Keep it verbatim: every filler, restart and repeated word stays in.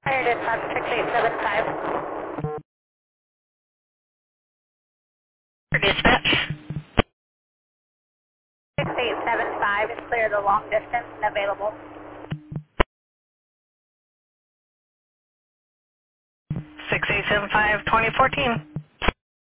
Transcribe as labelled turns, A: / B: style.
A: Fire dispatch six eight seven five.
B: Dispatch.
A: six eight seven five is clear the long distance and available.
B: six eight seven five, twenty fourteen.